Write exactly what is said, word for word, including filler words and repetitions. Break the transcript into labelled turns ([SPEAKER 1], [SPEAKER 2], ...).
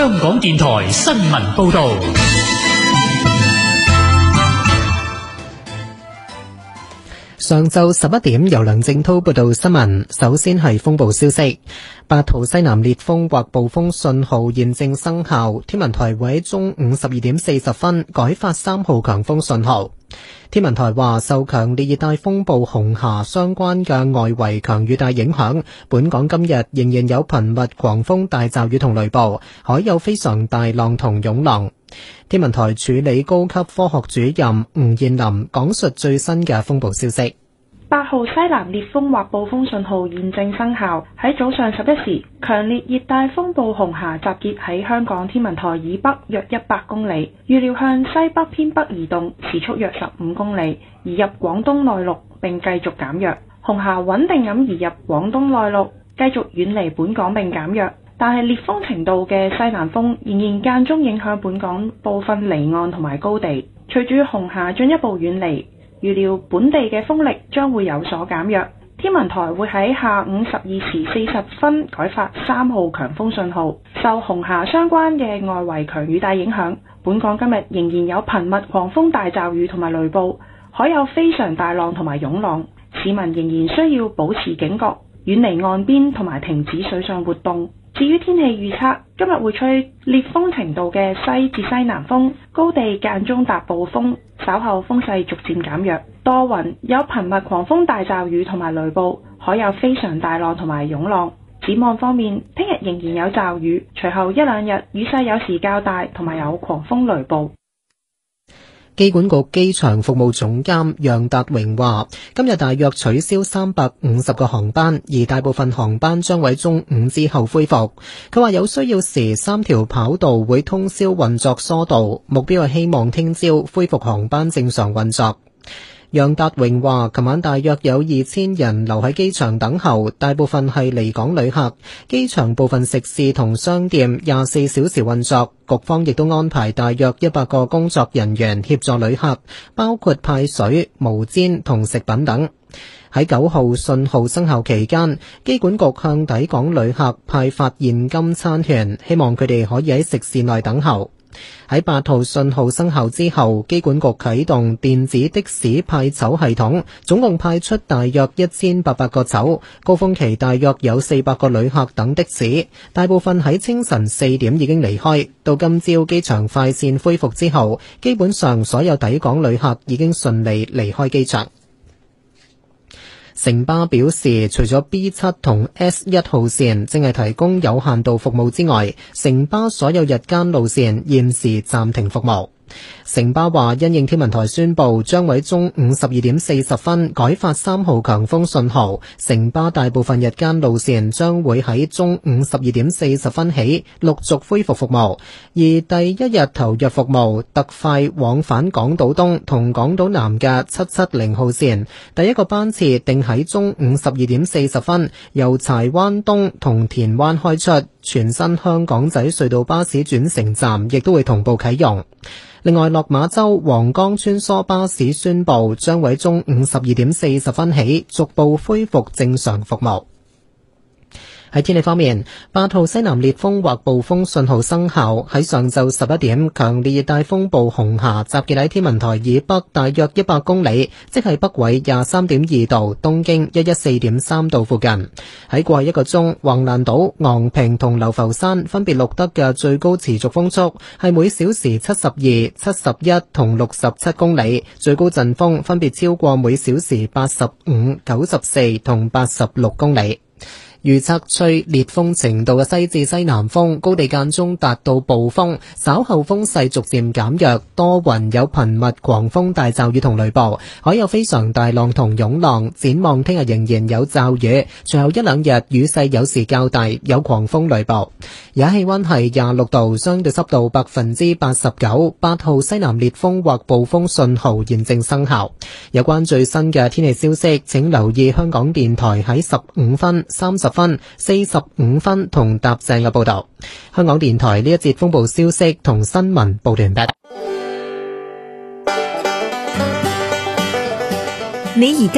[SPEAKER 1] 香港電台新聞報道。
[SPEAKER 2] 上晝十一點，由梁正滔報道新聞。首先係風暴消息，八號西南烈風或暴風信號現正生效，天文台會喺中午十二點四十分改發三號強風信號。天文台話，受強烈熱帶風暴紅霞相關嘅外圍強雨帶影響，本港今日仍然有頻密狂風大驟雨同雷暴，海有非常大浪同湧浪。天文台處理高級科學主任吳燕林講述最新嘅風暴消息。
[SPEAKER 3] 八號西南烈風或暴風信號現正生效。喺早上十一時，強烈熱帶風暴紅霞集結喺香港天文台以北約一百公里，預料向西北偏北移動，時速約十五公里，移入廣東內陸並繼續減弱。紅霞穩定咁移入廣東內陸，繼續遠離本港並減弱。但係烈風程度嘅西南風仍然間中影響本港部分離岸同埋高地。隨住紅霞進一步遠離，預料本地嘅風力將會有所減弱。天文台會喺下午十二時四十分改發三號強風信號。受紅霞相關嘅外圍強雨帶影響，本港今日仍然有頻密狂風大驟雨同埋雷暴，海有非常大浪同埋湧浪。市民仍然需要保持警覺，遠離岸邊同埋停止水上活動。至於天氣預測，今日會吹烈風程度嘅西至西南風，高地間中達暴風，稍後風勢逐漸減弱，多雲，有頻密狂風大驟雨同埋雷暴，海有非常大浪同埋湧浪。展望方面，聽日仍然有驟雨，隨後一兩日雨勢有時較大，同埋有狂風雷暴。
[SPEAKER 2] 機管局機場服務總監楊達榮話，今日大約取消三百五十個航班，而大部分航班將喺中午之後恢復。佢話有需要時，三條跑道會通宵運作疏導，目標係希望聽朝恢復航班正常運作。楊達榮話，琴晚大約有二千人留喺機場等候，大部分係離港旅客。機場部分食肆同商店廿四小時運作，局方亦都安排大約一百個工作人員協助旅客，包括派水、毛氈同食品等。喺九號信號生效期間，機管局向抵港旅客派發現金餐券，希望佢哋可以喺食肆內等候。喺八號信號生效之後，機管局啟動電子的士派籌系統，總共派出大約一千八百個籌，高峰期大約有四百個旅客等的士，大部分喺清晨四點已經離開。到今朝機場快線恢復之後，基本上所有抵港旅客已經順利離開機場。城巴表示，除咗 B 七 同 S 一 號線正係提供有限度服務之外，城巴所有日間路線現時暫停服務。城巴話，因應天文台宣布將喺中午十二點四十分改發三號強風信號，城巴大部分日間路線將會喺中午十二點四十分起陸續恢復服務，而第一日投入服務特快往返港島東同港島南嘅七七零號線，第一個班次定喺中午十二點四十分由柴灣東同田灣開出，全新香港仔隧道巴士轉乘站亦都會同步啟用。另外，落馬洲皇崗穿梭巴士宣布將喺中午十二點四十分起逐步恢復正常服務。喺天氣方面，八號西南烈風或暴風信號生效。喺上晝十一點，強烈熱帶風暴紅霞集結喺天文台以北大約一百公里，即係北緯廿三點二度、東經一一四點三度附近。喺過去一個鐘，橫瀾島、昂坪同流浮山分別錄得嘅最高持續風速係每小時七十二、七十一同六十七公里，最高陣風分別超過每小時八十五、九十四同八十六公里。預測吹烈風程度嘅西至西南風，高地間中達到暴風，稍後風勢逐漸減弱，多雲有頻密狂風大驟雨同雷暴，海有非常大浪同湧浪。展望聽日仍然有驟雨，隨後一兩日雨勢有時較大，有狂風雷暴。而家氣溫係廿六度，相對濕度百分之八十九，八號西南烈風或暴風信號現正生效。有關最新嘅天氣消息，請留意香港電台喺十五分、三十分、四十五分同搭正嘅報道。香港電台呢一節風暴消息同新聞報完畢。
[SPEAKER 4] 你而家